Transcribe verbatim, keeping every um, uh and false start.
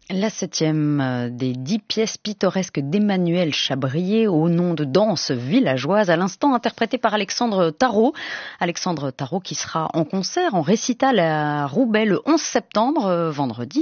La septième des dix pièces pittoresques d'Emmanuel Chabrier au nom de danse villageoise, à l'instant interprétée par Alexandre Tarot. Alexandre Tarot qui sera en concert, en récital à Roubaix le onze septembre, vendredi.